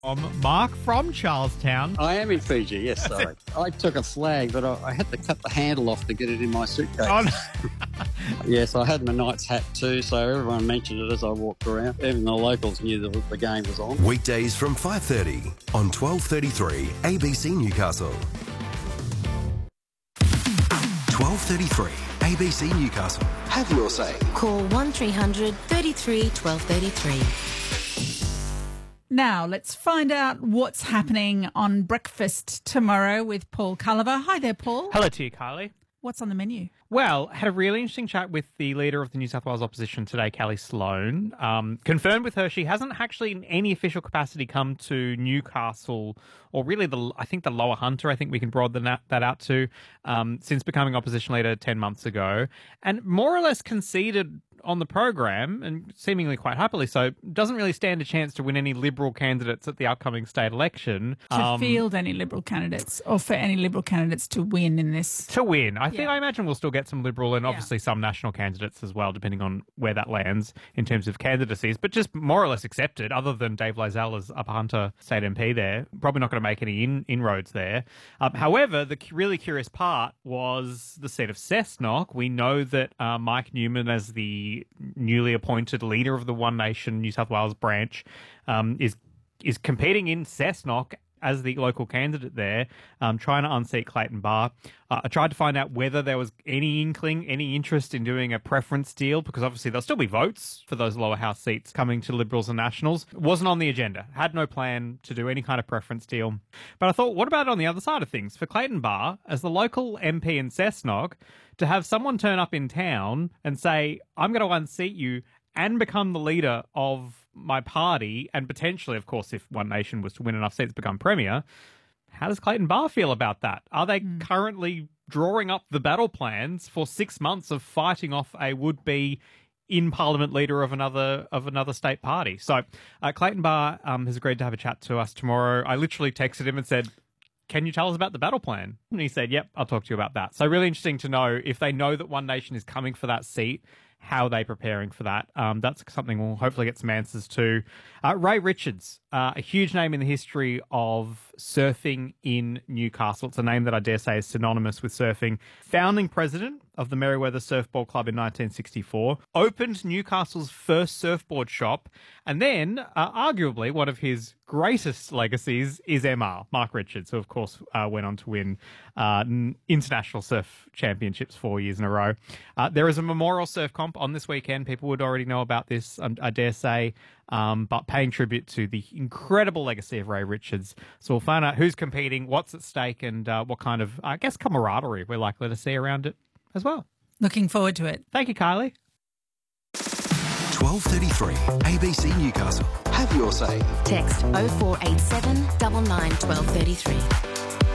Mark from Charlestown. I am in Fiji, yes, sorry. I took a flag, but I had to cut the handle off to get it in my suitcase. Oh, no. Yes, I had my Knights hat too, so everyone mentioned it as I walked around. Even the locals knew that the game was on. Weekdays from 5:30 on 12:33 ABC Newcastle. 12:33 ABC Newcastle. Have your say. Call 1300 33 1233. Now, let's find out what's happening on breakfast tomorrow with Paul Culliver. Hi there, Paul. Hello to you, Kylie. What's on the menu? Well, had a really interesting chat with the leader of the New South Wales opposition today, Kelly Sloan. Confirmed with her she hasn't actually in any official capacity come to Newcastle, or really I think the Lower Hunter, I think we can broaden that out to, since becoming opposition leader 10 months ago, and more or less conceded on the program, and seemingly quite happily so, doesn't really stand a chance to win any Liberal candidates at the upcoming state election. To field any Liberal candidates, or for any Liberal candidates to win in this? To win. I imagine we'll still get some Liberal and obviously some national candidates as well, depending on where that lands in terms of candidacies, but just more or less accepted, other than Dave Loizal as Upper Hunter State MP there. Probably not going to make any inroads there. However, the really curious part was the seat of Cessnock. We know that Mike Newman, as the newly appointed leader of the One Nation New South Wales branch, is competing in Cessnock as the local candidate there, trying to unseat Clayton Barr. I tried to find out whether there was any inkling, any interest in doing a preference deal, because obviously there'll still be votes for those lower house seats coming to Liberals and Nationals. It wasn't on the agenda. Had no plan to do any kind of preference deal. But I thought, what about on the other side of things? For Clayton Barr, as the local MP in Cessnock, to have someone turn up in town and say, I'm going to unseat you and become the leader of my party, and potentially, of course, if One Nation was to win enough seats, become premier. How does Clayton Barr feel about that? Are they currently drawing up the battle plans for 6 months of fighting off a would-be in-parliament leader of another state party? So Clayton Barr has agreed to have a chat to us tomorrow. I literally texted him and said, can you tell us about the battle plan? And he said, yep, I'll talk to you about that. So really interesting to know if they know that One Nation is coming for that seat, how are they preparing for that? That's something we'll hopefully get some answers to. Ray Richards, a huge name in the history of surfing in Newcastle. It's a name that I dare say is synonymous with surfing. Founding president of the Merriweather Surfboard Club in 1964, opened Newcastle's first surfboard shop, and then arguably one of his greatest legacies is MR, Mark Richards, who of course went on to win international surf championships 4 years in a row. There is a memorial surf comp on this weekend. People would already know about this, I dare say, but paying tribute to the incredible legacy of Ray Richards. So we'll find out who's competing, what's at stake, and what kind of, I guess, camaraderie we're likely to see around it as well. Looking forward to it. Thank you, Kylie. 12:33 ABC Newcastle. Have your say. Text 0487 99 1233.